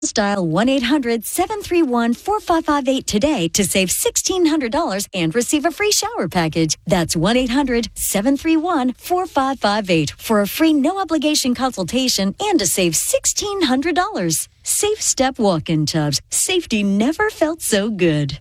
Dial 1-800-731-4558 today to save $1,600 and receive a free shower package. That's 1-800-731-4558 for a free no-obligation consultation and to save $1,600. Safe Step walk-in tubs. Safety never felt so good.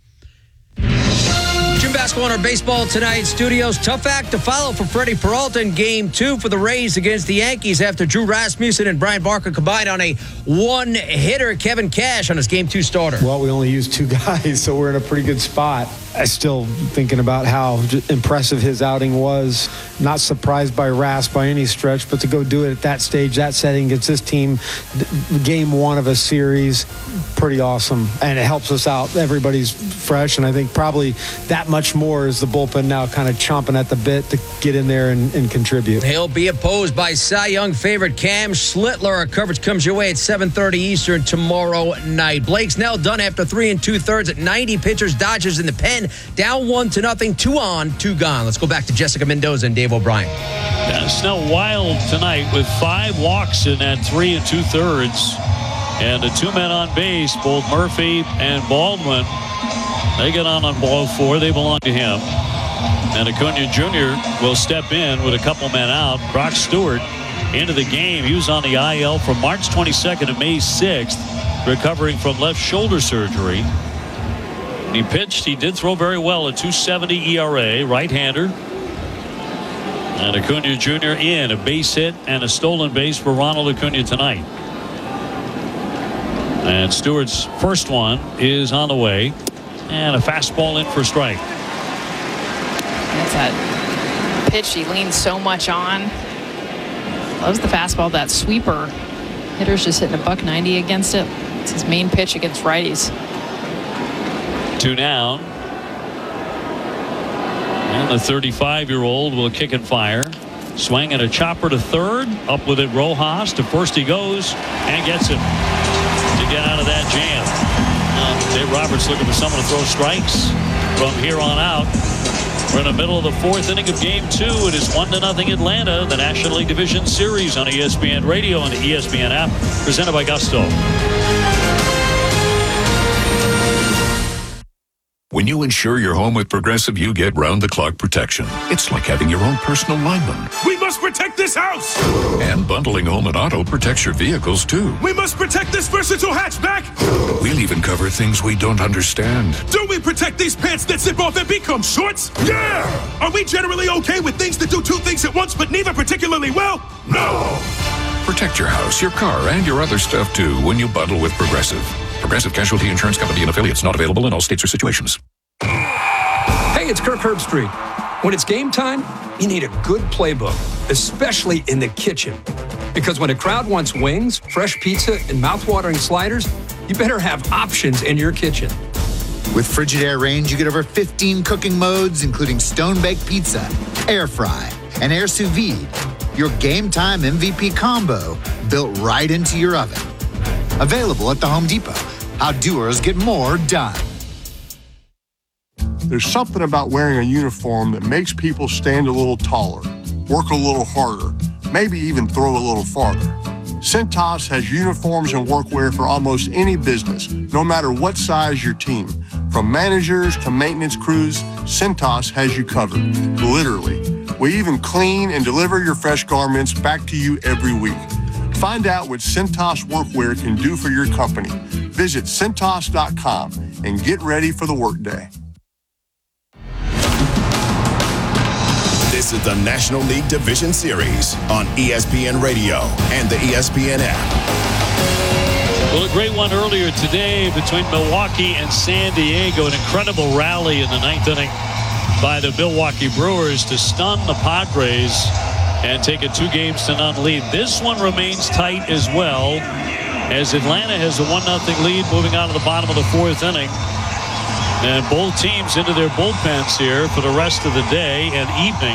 Jim Basco on our baseball tonight studios. Tough act to follow for Freddie Peralta in Game 2 for the Rays against the Yankees after Drew Rasmussen and Brian Barker combined on a one-hitter. Kevin Cash on his Game 2 starter. Well, we only used 2 guys, so we're in a pretty good spot. I still thinking about how impressive his outing was. Not surprised by Ras by any stretch, but to go do it at that stage, that setting against this team, Game 1 of a series, pretty awesome. And it helps us out. Everybody's fresh, and I think probably that much more is the bullpen now kind of chomping at the bit to get in there and contribute. He'll be opposed by Cy Young favorite Cam Schlittler. Our coverage comes your way at 7:30 Eastern tomorrow night. Blake Snell done after 3 2/3 at 90 pitchers. Dodgers in the pen, down 1-0, 2 on, 2 gone. Let's go back to Jessica Mendoza and Dave O'Brien. Yeah, Snell wild tonight with 5 walks in that 3 2/3. And the 2 men on base, both Murphy and Baldwin, they get on ball 4. They belong to him. And Acuna Jr. will step in with a couple men out. Brock Stewart into the game. He was on the IL from March 22nd to May 6th, recovering from left shoulder surgery. He pitched. He did throw very well, a 2.70 ERA, right-hander. And Acuna Jr. in, a base hit and a stolen base for Ronald Acuna tonight. And Stewart's first one is on the way. And a fastball in for strike. That's that pitch he leans so much on. Loves the fastball, that sweeper. Hitter's just hitting a $190 against it. It's his main pitch against righties. 2 down. And the 35-year-old will kick and fire. Swing and a chopper to third. Up with it, Rojas. To first he goes and gets him to get out of that jam. Dave Roberts looking for someone to throw strikes from here on out. We're in the middle of the 4th inning of Game 2. It is 1-0 Atlanta, the National League Division Series on ESPN Radio and the ESPN app, presented by Gusto. When you insure your home with Progressive, you get round-the-clock protection. It's like having your own personal lineman. We must protect this house! And bundling home and auto protects your vehicles, too. We must protect this versatile hatchback! We'll even cover things we don't understand. Do we protect these pants that zip off and become shorts? Yeah! Are we generally okay with things that do 2 things at once, but neither particularly well? No! Protect your house, your car, and your other stuff, too, when you bundle with Progressive. Progressive Casualty Insurance Company and affiliates, not available in all states or situations. Hey, it's Kirk Herbstreit. When it's game time, you need a good playbook, especially in the kitchen. Because when a crowd wants wings, fresh pizza, and mouthwatering sliders, you better have options in your kitchen. With Frigidaire range, you get over 15 cooking modes, including stone-baked pizza, air fry, and air sous vide. Your game time MVP combo built right into your oven. Available at the Home Depot. How doers get more done. There's something about wearing a uniform that makes people stand a little taller, work a little harder, maybe even throw a little farther. Cintas has uniforms and workwear for almost any business, no matter what size your team. From managers to maintenance crews, Cintas has you covered, literally. We even clean and deliver your fresh garments back to you every week. Find out what Cintas workwear can do for your company. Visit Cintas.com and get ready for the workday. This is the National League Division Series on ESPN Radio and the ESPN app. Well, a great one earlier today between Milwaukee and San Diego. An incredible rally in the 9th inning by the Milwaukee Brewers to stun the Padres and take a 2-0 lead. This one remains tight as well, as Atlanta has a 1-0 lead moving out of the bottom of the 4th inning. And both teams into their bullpens here for the rest of the day and evening.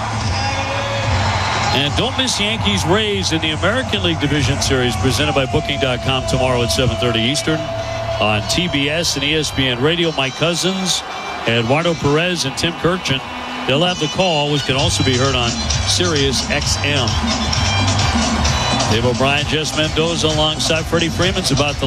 And don't miss Yankees-Rays in the American League Division Series presented by Booking.com tomorrow at 7:30 Eastern on TBS and ESPN Radio. Mike Cousins, Eduardo Perez, and Tim Kirkchin. They'll have the call, which can also be heard on Sirius XM. Dave O'Brien, Jess Mendoza alongside Freddie Freeman's about to